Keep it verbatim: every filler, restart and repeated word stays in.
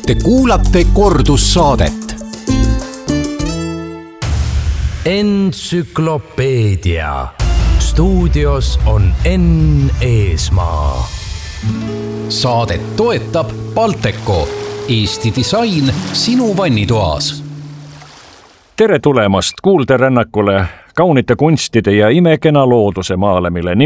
Te kuulate kordussaadet. Entsüklopeedia. Stuudios on Enn Eesmaa. Saadet toetab Balteco, Eesti disain sinu vannitoas. Tere tulemast kuulderännakule kaunite kunstide ja imekena looduse maale, mille